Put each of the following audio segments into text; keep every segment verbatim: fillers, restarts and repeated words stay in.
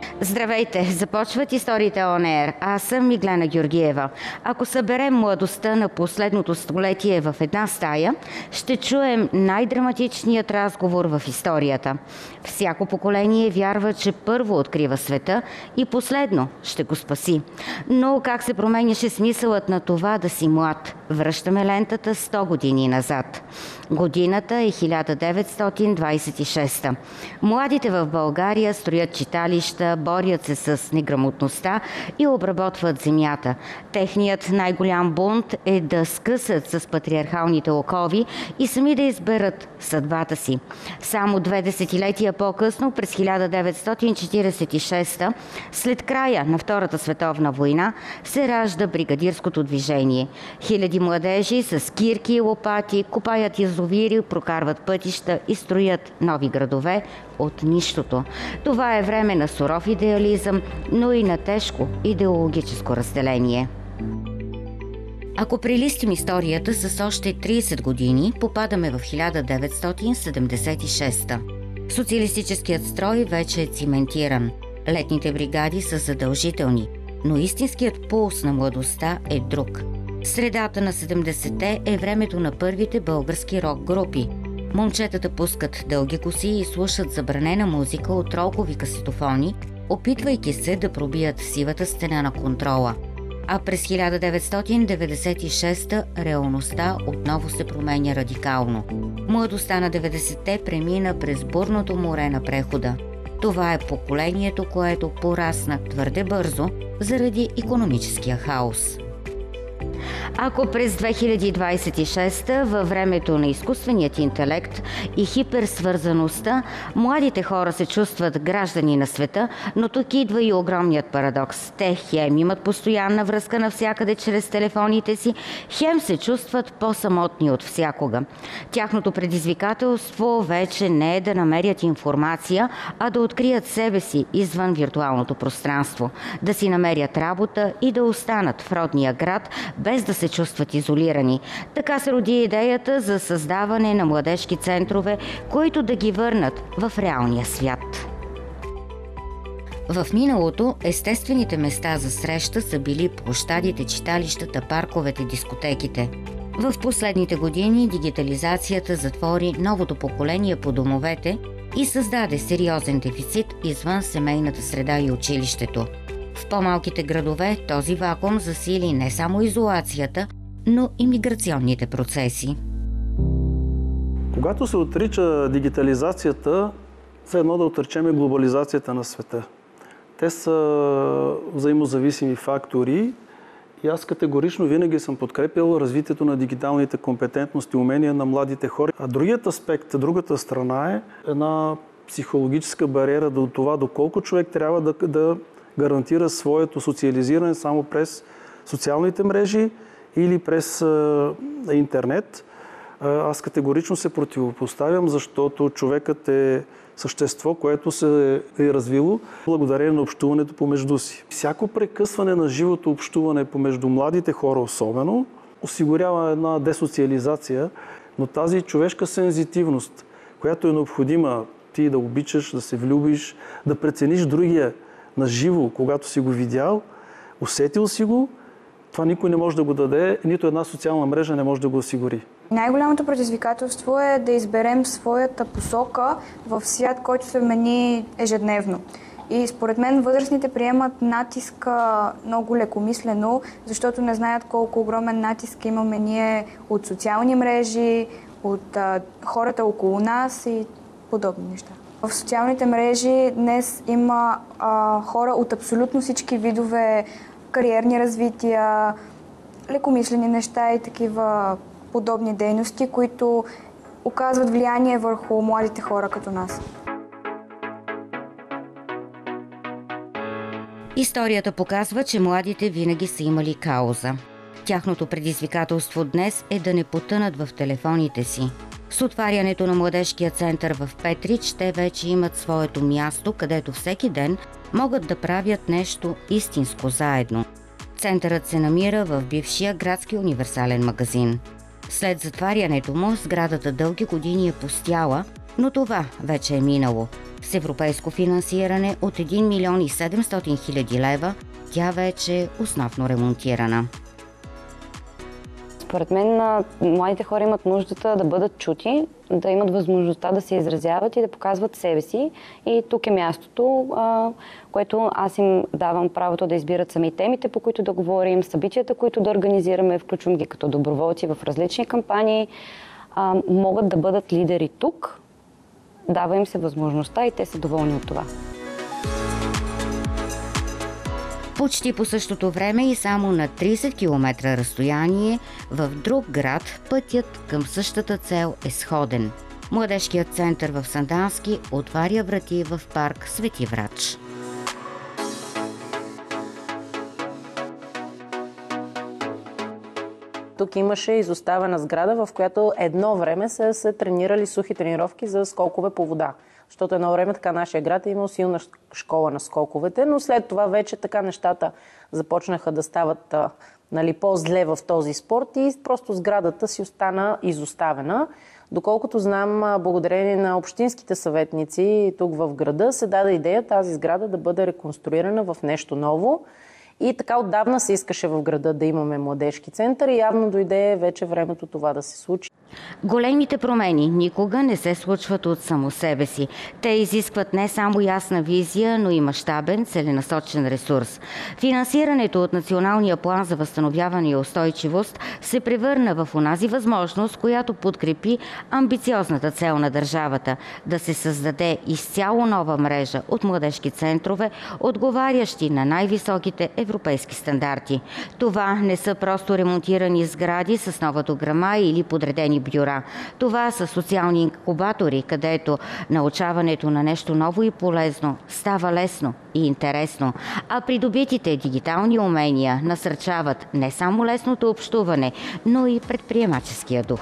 Здравейте! Започват историите On Air. Аз съм Миглена Георгиева. Ако съберем младостта на последното столетие в една стая, ще чуем най-драматичният разговор в историята. Всяко поколение вярва, че първо открива света и последно ще го спаси. Но как се променяше смисълът на това да си млад? Връщаме лентата сто години назад. Годината е хиляда деветстотин двадесет и шеста. Младите в България строят читалища, борят се с неграмотността и обработват земята. Техният най-голям бунт е да скъсат с патриархалните окови и сами да изберат съдбата си. Само две десетилетия по-късно, през хиляда деветстотин четиридесет и шеста, след края на Втората световна война, се ражда бригадирското движение. Хиляди младежи с кирки и лопати копаят язовири, прокарват пътища и строят нови градове от нищото. Това е време на суров идеализъм, но и на тежко идеологическо разделение. Ако прилистим историята с още тридесет години, попадаме в хиляда деветстотин седемдесет и шеста. Социалистическият строй вече е циментиран. Летните бригади са задължителни, но истинският пулс на младостта е друг. Средата на седемдесетте е времето на първите български рок-групи. Момчетата пускат дълги коси и слушат забранена музика от ролкови касетофони, опитвайки се да пробият сивата стена на контрола. А през хиляда деветстотин деветдесет и шеста реалността отново се променя радикално. Младостта на деветдесетте премина през бурното море на прехода. Това е поколението, което порасна твърде бързо заради икономическия хаос. Ако през две хиляди двадесет и шеста, във времето на изкуственият интелект и хиперсвързаността, младите хора се чувстват граждани на света, но тук идва и огромният парадокс. Те хем имат постоянна връзка навсякъде чрез телефоните си, хем се чувстват по-самотни от всякога. Тяхното предизвикателство вече не е да намерят информация, а да открият себе си извън виртуалното пространство, да си намерят работа и да останат в родния град, без да се чувстват изолирани. Така се роди идеята за създаване на младежки центрове, които да ги върнат в реалния свят. В миналото естествените места за среща са били площадите, читалищата, парковете, дискотеките. В последните години дигитализацията затвори новото поколение по домовете и създаде сериозен дефицит извън семейната среда и училището. В по-малките градове този вакуум засили не само изолацията, но и миграционните процеси. Когато се отрича дигитализацията, все едно да отречем глобализацията на света. Те са взаимозависими фактори и аз категорично винаги съм подкрепил развитието на дигиталните компетентности и умения на младите хора. А другият аспект, другата страна е една психологическа бариера до това, доколко човек трябва да, да гарантира своето социализиране само през социалните мрежи или през а, интернет. А, аз категорично се противопоставям, защото човекът е същество, което се е развило благодарение на общуването помежду си. Всяко прекъсване на живото общуване помежду младите хора особено осигурява една десоциализация, но тази човешка сензитивност, която е необходима ти да обичаш, да се влюбиш, да прецениш другия на живо, когато си го видял, усетил си го, това никой не може да го даде, нито една социална мрежа не може да го осигури. Най-голямото предизвикателство е да изберем своята посока в свят, който се мени ежедневно. И според мен възрастните приемат натиска много лекомислено, защото не знаят колко огромен натиск имаме ние от социални мрежи, от а, хората около нас и подобни неща. В социалните мрежи днес има а, хора от абсолютно всички видове кариерни развития, лекомислени неща и такива подобни дейности, които оказват влияние върху младите хора като нас. Историята показва, че младите винаги са имали кауза. Тяхното предизвикателство днес е да не потънат в телефоните си. С отварянето на младежкия център в Петрич, те вече имат своето място, където всеки ден могат да правят нещо истинско заедно. Центърът се намира в бившия градски универсален магазин. След затварянето му, сградата дълги години е пустяла Но това вече е минало. С европейско финансиране от един милион и седемстотин хиляди лева тя вече е основно ремонтирана. Според мен младите хора имат нуждата да бъдат чути, да имат възможността да се изразяват и да показват себе си. И тук е мястото, което аз им давам правото да избират сами темите, по които да говорим, събитията, които да организираме, включвам ги като доброволци в различни кампании. Могат да бъдат лидери тук, дава им се възможността и те са доволни от това. Почти по същото време и само на трийсет километра разстояние в друг град пътят към същата цел е сходен. Младежкият център в Сандански отваря врати в парк Свети Врач. Тук имаше изоставена сграда, в която едно време са се тренирали сухи тренировки за скокове по вода. Защото едно време така нашия град е имал силна школа на скоковете, но след това вече така нещата започнаха да стават нали, по-зле в този спорт и просто сградата си остана изоставена. Доколкото знам, благодарение на общинските съветници тук в града се даде идея тази сграда да бъде реконструирана в нещо ново. И така отдавна се искаше в града да имаме младежки център и явно дойде вече времето това да се случи. Големите промени никога не се случват от само себе си. Те изискват не само ясна визия, но и мащабен, целенасочен ресурс. Финансирането от Националния план за възстановяване и устойчивост се превърна в онази възможност, която подкрепи амбициозната цел на държавата – да се създаде изцяло нова мрежа от младежки центрове, отговарящи на най-високите европейски стандарти. Това не са просто ремонтирани сгради с нова дограма или подредени бюра. Това са социални инкубатори, където научаването на нещо ново и полезно става лесно и интересно, а придобитите дигитални умения насърчават не само лесното общуване, но и предприемаческия дух.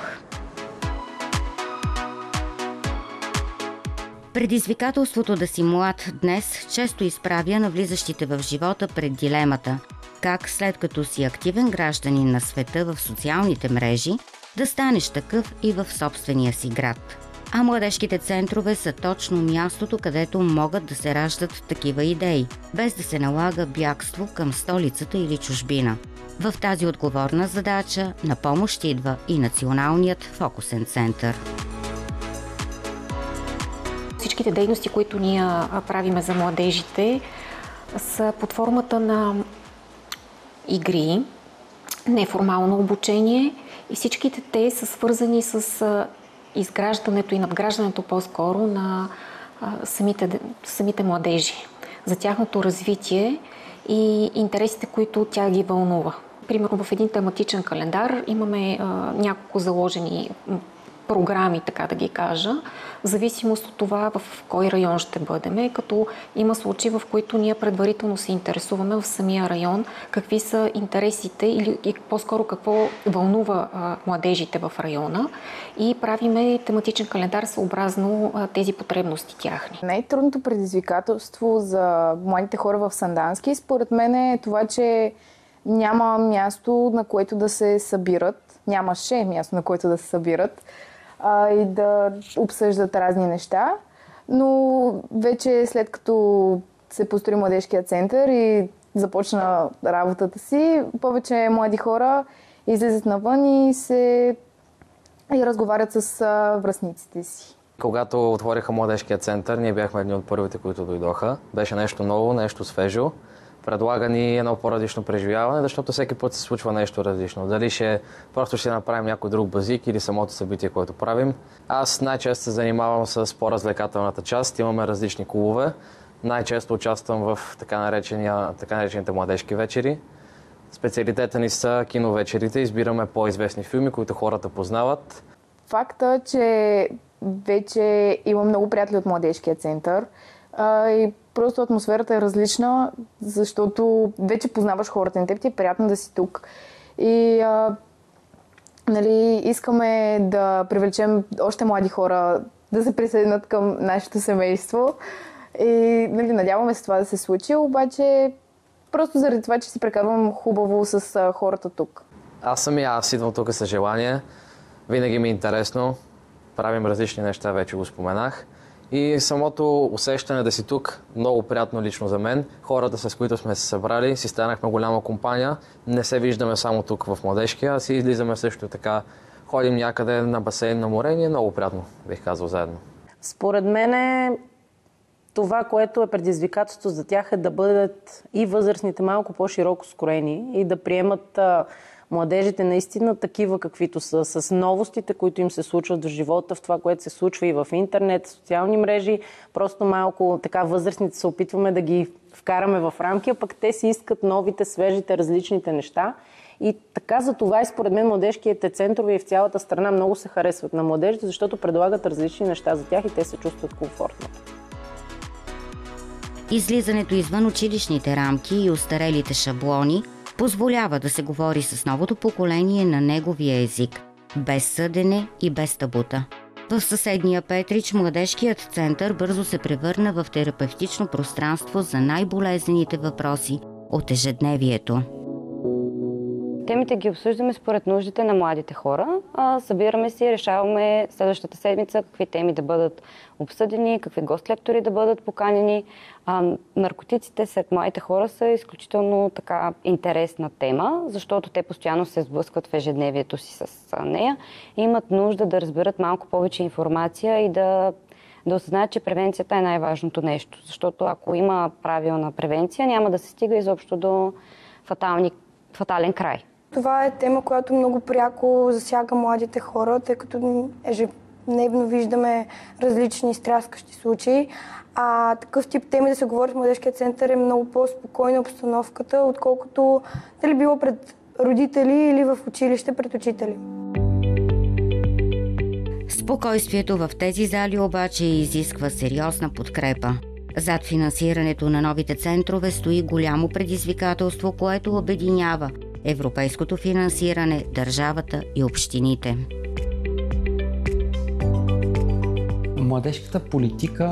Предизвикателството да си млад днес често изправя навлизащите в живота пред дилемата как след като си активен гражданин на света в социалните мрежи, да станеш такъв и в собствения си град. А младежките центрове са точно мястото, където могат да се раждат такива идеи, без да се налага бягство към столицата или чужбина. В тази отговорна задача на помощ идва и Националният фокусен център. Всичките дейности, които ние правиме за младежите, са под формата на игри, неформално обучение и всичките те са свързани с изграждането и надграждането по-скоро на самите, самите младежи, за тяхното развитие и интересите, които тя ги вълнува. Примерно в един тематичен календар имаме а, няколко заложени програми, така да ги кажа, в зависимост от това в кой район ще бъдем, като има случаи, в които ние предварително се интересуваме в самия район какви са интересите или и по-скоро какво вълнува а, младежите в района и правиме тематичен календар съобразно а, тези потребности тяхни. Най-трудното предизвикателство за младите хора в Сандански, според мен е това, че няма място, на което да се събират, нямаше място, на което да се събират а, и да обсъждат разни неща. Но вече след като се построи младежкия център и започна работата си, повече млади хора излизат навън и се и разговарят с а, връстниците си. Когато отвориха младежкия център, ние бяхме едни от първите, които дойдоха. Беше нещо ново, нещо свежо. Предлага ни едно по-различно преживяване, защото всеки път се случва нещо различно. Дали ще просто ще направим някой друг базик или самото събитие, което правим. Аз най-често се занимавам с по-развлекателната част. Имаме различни клубове. Най-често участвам в така, наречения, така наречените младежки вечери. Специалитета ни са киновечерите. Избираме по-известни филми, които хората познават. Факта, че вече има много приятели от младежкия център а, и просто атмосферата е различна, защото вече познаваш хората на теб, ти е приятно да си тук. И а, нали, искаме да привлечем още млади хора да се присъединят към нашето семейство. И нали, надяваме се това да се случи, обаче просто заради това, че си прекарвам хубаво с а, хората тук. Аз самия аз идвам тук с желание. Винаги ми е интересно. правим различни неща, вече го споменах. И самото усещане да си тук, много приятно лично за мен. Хората, с които сме се събрали, си станахме голяма компания. Не се виждаме само тук в Младежкия, а си излизаме също така. Ходим някъде на басейн, на море и е много приятно, бих казал, заедно. Според мен е това, което е предизвикателство за тях, е да бъдат и възрастните малко по-широко скроени и да приемат а, младежите наистина такива, каквито са, с новостите, които им се случват в живота, в това, което се случва и в интернет, социални мрежи. Просто малко така възрастните се опитваме да ги вкараме в рамки, а пък те си искат новите, свежите, различните неща. И така за това и според мен младежките центрове и в цялата страна много се харесват на младежите, защото предлагат различни неща за тях и те се чувстват комфортно. Излизането извън училищните рамки и устарелите шаблони позволява да се говори с новото поколение на неговия език, без съдене и без табута. В съседния Петрич младежкият център бързо се превърна в терапевтично пространство за най-болезнените въпроси от ежедневието. Темите ги обсъждаме според нуждите на младите хора. А, събираме си, решаваме следващата седмица какви теми да бъдат обсъдени, какви гост-лектори да бъдат поканени. А, наркотиците сред младите хора са изключително така интересна тема, защото те постоянно се сблъскват в ежедневието си с нея и имат нужда да разберат малко повече информация и да, да осъзнаят, че превенцията е най-важното нещо. Защото ако има правилна превенция, няма да се стига изобщо до фатални, фатален край. Това е тема, която много пряко засяга младите хора, тъй като ежедневно виждаме различни стряскащи случаи. А такъв тип теми да се говори в Младежкия център е много по-спокойна обстановката, отколкото дали било пред родители или в училище пред учители. Спокойствието в тези зали обаче изисква сериозна подкрепа. Зад финансирането на новите центрове стои голямо предизвикателство, което обединява европейското финансиране, държавата и общините. Младежката политика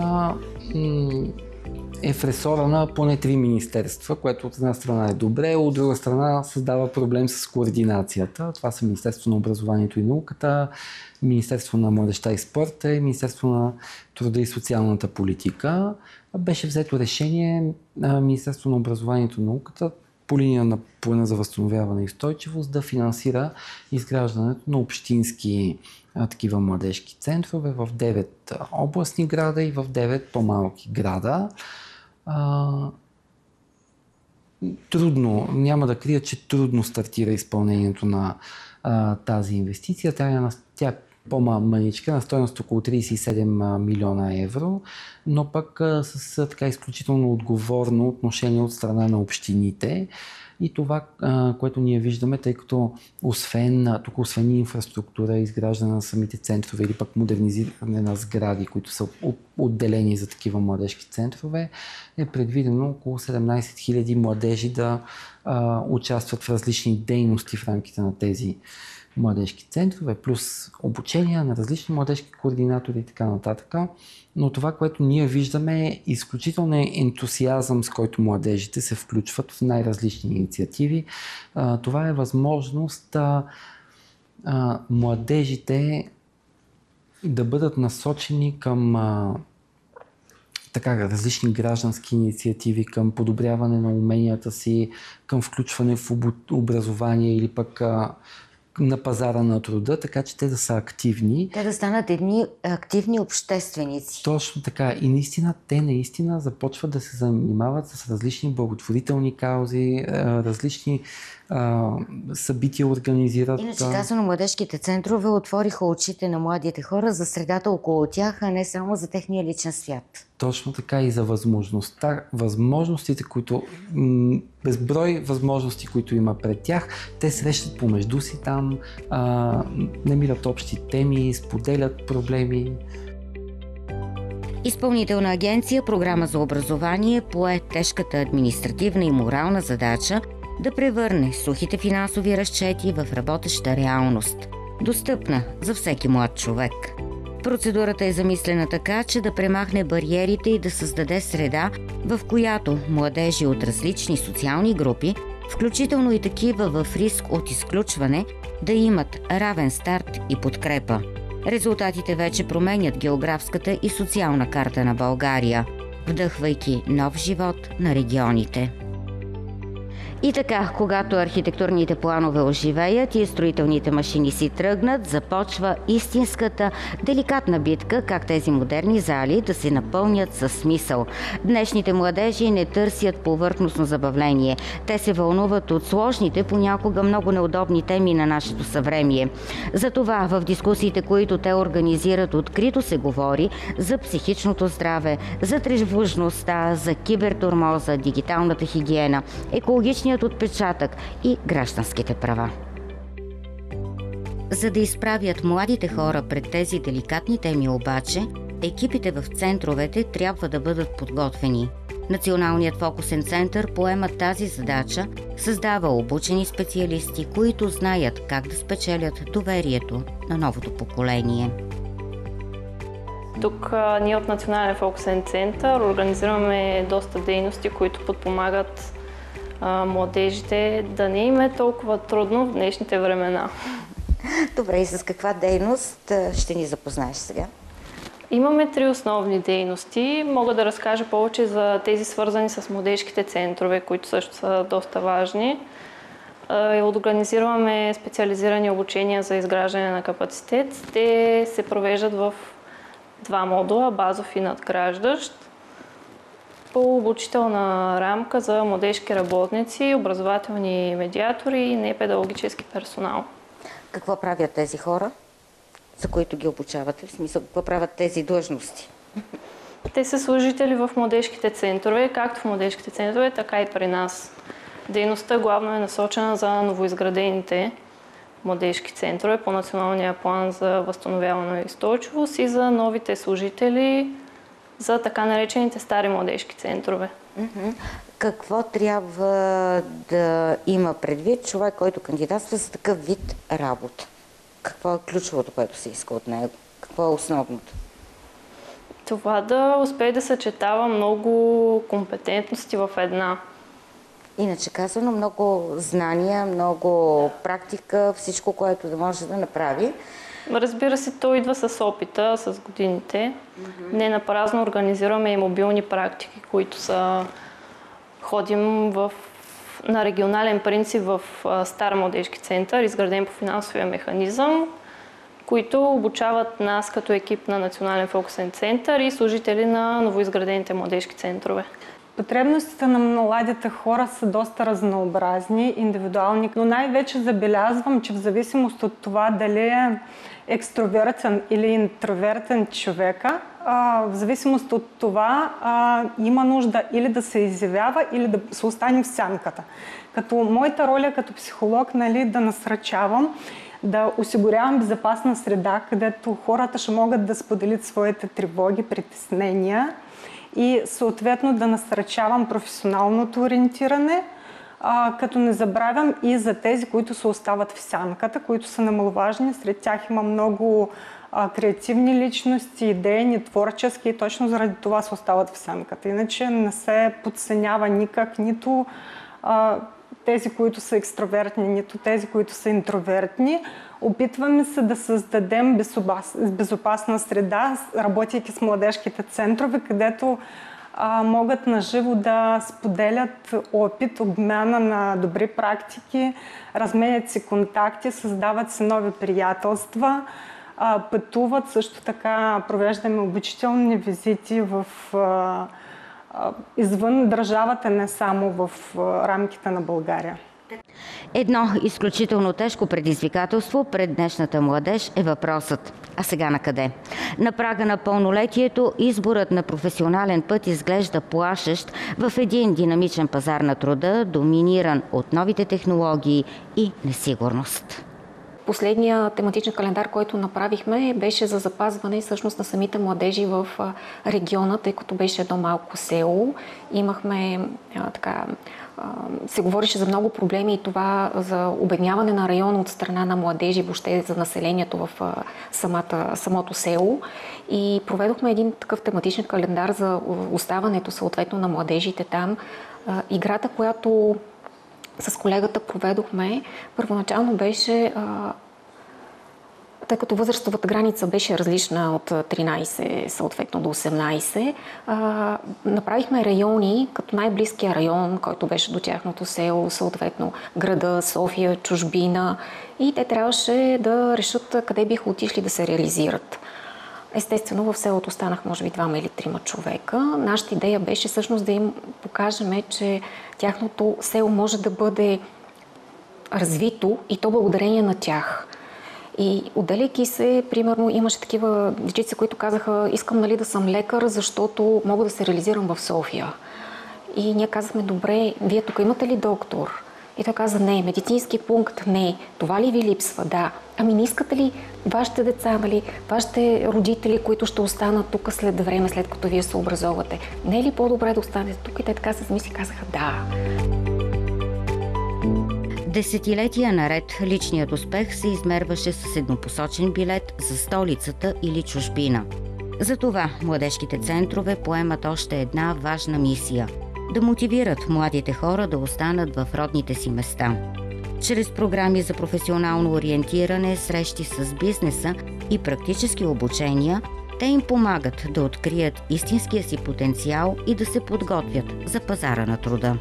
е в ресора на поне три министерства, което от една страна е добре, от друга страна създава проблем с координацията. Това са Министерство на образованието и науката, Министерство на младежта и спорта и Министерство на труда и социалната политика. Беше взето решение на Министерство на образованието и науката по линия на плана за възстановяване и устойчивост да финансира изграждането на общински а, такива младежки центрове в девет областни града и в девет по-малки града. А, трудно, няма да крия, че трудно стартира изпълнението на а, тази инвестиция. Тя, тя е по-маничка, на стойност около тридесет и седем милиона евро, но пък а, с така изключително отговорно отношение от страна на общините. И това, а, което ние виждаме, тъй като освен, тук освен инфраструктура, изграждане на самите центрове или пък модернизиране на сгради, които са отделени за такива младежки центрове, е предвидено около седемнадесет хиляди младежи да а, участват в различни дейности в рамките на тези младежки центрове, плюс обучение на различни младежки координатори и така нататък. Но това, което ние виждаме, е изключително ентусиазъм, с който младежите се включват в най-различни инициативи. А, това е възможност а, а, младежите да бъдат насочени към а, така, различни граждански инициативи, към подобряване на уменията си, към включване в образование или пък а, на пазара на труда, така че те да са активни. Те да станат едни активни общественици. Точно така. И наистина, те наистина започват да се занимават с различни благотворителни каузи, различни а, събития организират. Иначе казано, младежките центрове отвориха очите на младите хора за средата около тях, а не само за техния личен свят. Точно така и за възможността, възможностите, които, безброй възможности, които има пред тях, те срещат помежду си там, а, намират общи теми, споделят проблеми. Изпълнителна агенция Програма за образование пое тежката административна и морална задача да превърне сухите финансови разчети в работеща реалност, достъпна за всеки млад човек. Процедурата е замислена така, че да премахне бариерите и да създаде среда, в която младежи от различни социални групи, включително и такива в риск от изключване, да имат равен старт и подкрепа. Резултатите вече променят географската и социална карта на България, вдъхвайки нов живот на регионите. И така, когато архитектурните планове оживеят и строителните машини си тръгнат, започва истинската деликатна битка как тези модерни зали да се напълнят със смисъл. Днешните младежи не търсят повърхностно забавление. Те се вълнуват от сложните, понякога много неудобни теми на нашето съвремие. Затова в дискусиите, които те организират, открито се говори за психичното здраве, за тревожността, за кибертурмоза, дигиталната хигиена, екологичния отпечатък и гражданските права. За да изправят младите хора пред тези деликатни теми обаче, екипите в центровете трябва да бъдат подготвени. Националният фокусен център поема тази задача, създава обучени специалисти, които знаят как да спечелят доверието на новото поколение. Тук а, ние от Национален фокусен център организираме доста дейности, които подпомагат младежите да не им е толкова трудно в днешните времена. Добре, и с каква дейност ще ни запознаеш сега? Имаме три основни дейности. Мога да разкажа повече за тези свързани с младежките центрове, които също са доста важни. Организираме специализирани обучения за изграждане на капацитет. Те се провеждат в два модула, базов и надграждащ, по обучителна рамка за младежки работници, образователни медиатори и непедагогически персонал. Какво правят тези хора, за които ги обучавате? В смисъл, какво правят тези длъжности? Те са служители в младежките центрове, както в младежките центрове, така и при нас. Дейността главно е насочена за новоизградените младежки центрове по Националния план за възстановяване и устойчивост и за новите служители за така наречените стари младежки центрове. Mm-hmm. Какво трябва да има предвид човек, който кандидатства за такъв вид работа? Какво е ключовото, което се иска от него? Какво е основното? Това да успее да съчетава много компетентности в една. Иначе казано, много знания, много практика, всичко, което да може да направи. Разбира се, то идва с опита, с годините. Mm-hmm. Не напразно организираме и мобилни практики, които са... Ходим в... на регионален принцип в Стар младежки център, изграден по финансовия механизъм, които обучават нас като екип на Национален фокусен център и служители на новоизградените младежки центрове. Потребностите на младите хора са доста разнообразни, индивидуални, но най-вече забелязвам, че в зависимост от това дали е екстровертен или интровертен човека, а, в зависимост от това а, има нужда или да се изявява, или да се остане в сянката. Като моята роля като психолог, нали, да насръчавам, да осигурявам безопасна среда, където хората ще могат да споделят своите тревоги, притеснения и съответно да насръчавам професионалното ориентиране, а, като не забравям и за тези, които се остават в сянката, които са немаловажни. Сред тях има много а, креативни личности, идейни, творчески и точно заради това се остават в сянката. Иначе не се подценява никак нито а, тези, които са екстровертни, нито тези, които са интровертни. Опитваме се да създадем безопасна среда, работейки с младежките центрове, където а, могат наживо да споделят опит, обмяна на добри практики, разменят си контакти, създават си нови приятелства, а, пътуват. Също така провеждаме обучителни визити в а, извън държавата, не само в рамките на България. Едно изключително тежко предизвикателство пред днешната младеж е въпросът: а сега на къде? На прага на пълнолетието изборът на професионален път изглежда плашещ в един динамичен пазар на труда, доминиран от новите технологии и несигурност. Последният тематичен календар, който направихме, беше за запазване всъщност на самите младежи в региона, тъй като беше едно малко село. Имахме а, така, а, се говореше за много проблеми и това за обедняване на района от страна на младежи, въобще за населението в а, самата, самото село. И проведохме един такъв тематичен календар за оставането съответно на младежите там. А, играта, която с колегата проведохме, първоначално беше а, тъй като възрастовата граница беше различна от тринайсет съответно до осемнайсет, а, направихме райони, като най-близкия район, който беше до тяхното село, съответно града, София, чужбина, и те трябваше да решат къде биха отишли да се реализират. Естествено, в селото останах може би двама или трима човека. Нашата идея беше всъщност да им покажем, че тяхното село може да бъде развито и то благодарение на тях. И отделяйки се, примерно, имаше такива дечица, които казаха: искам, нали, да съм лекар, защото мога да се реализирам в София. И ние казахме: добре, вие тук имате ли доктор? И той каза: не. Медицински пункт? Не. Това ли ви липсва? Да. Ами не искате ли вашите деца, нали, вашите родители, които ще останат тук след време, след като вие се образовате? Не е ли по-добре да останете тук? И те така се замисли, казаха: да. Десетилетия наред личният успех се измерваше с еднопосочен билет за столицата или чужбина. Затова младежките центрове поемат още една важна мисия – да мотивират младите хора да останат в родните си места. Чрез програми за професионално ориентиране, срещи с бизнеса и практически обучения, те им помагат да открият истинския си потенциал и да се подготвят за пазара на труда.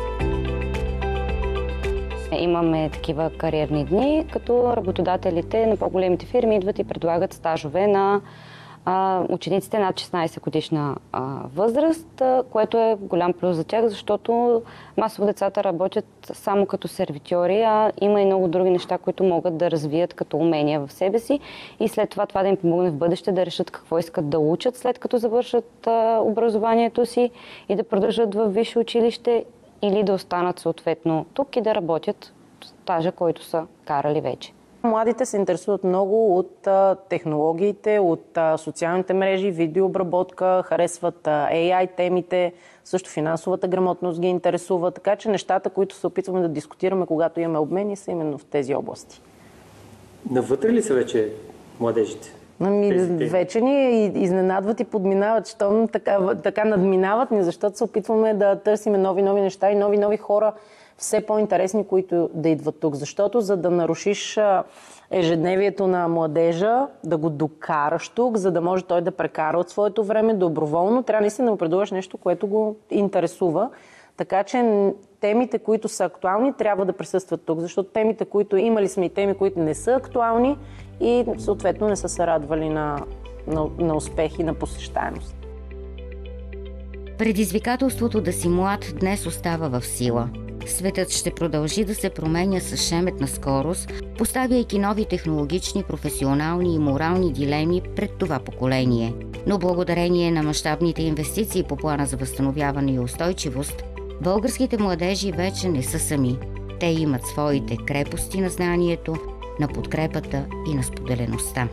Имаме такива кариерни дни, като работодателите на по-големите фирми идват и предлагат стажове на а, учениците над шестнайсет годишна а, възраст, а, което е голям плюс за тях, защото масово децата работят само като сервитьори, а има и много други неща, които могат да развият като умения в себе си и след това това да им помогне в бъдеще да решат какво искат да учат, след като завършат а, образованието си и да продължат в висше училище или да останат съответно тук и да работят стажа, който са карали вече. Младите се интересуват много от а, технологиите, от а, социалните мрежи, видеообработка, харесват а, ей ай темите, също финансовата грамотност ги интересува, така че нещата, които се опитваме да дискутираме, когато имаме обмени, са именно в тези области. Навътре ли са вече младежите? Ами, вече ни изненадват и подминават, щом така, така надминават ни, защото се опитваме да търсиме нови-нови неща и нови-нови хора, все по-интересни, които да идват тук. Защото за да нарушиш ежедневието на младежа, да го докараш тук, за да може той да прекара от своето време доброволно, трябва наистина да му предложиш нещо, което го интересува. Така че темите, които са актуални, трябва да присъстват тук, защото темите, които имали сме и теми, които не са актуални и съответно не са се радвали на, на, на успех и на посещаемост. Предизвикателството да си млад днес остава в сила. Светът ще продължи да се променя с шеметна скорост, поставяйки нови технологични, професионални и морални дилеми пред това поколение. Но благодарение на мащабните инвестиции по плана за възстановяване и устойчивост, българските младежи вече не са сами. Те имат своите крепости на знанието, на подкрепата и на споделеността.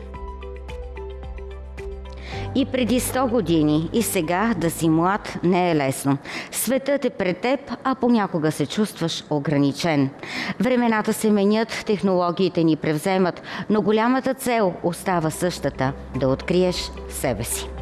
И преди сто години, и сега да си млад не е лесно. Светът е пред теб, а понякога се чувстваш ограничен. Времената се менят, технологиите ни превземат, но голямата цел остава същата – да откриеш себе си.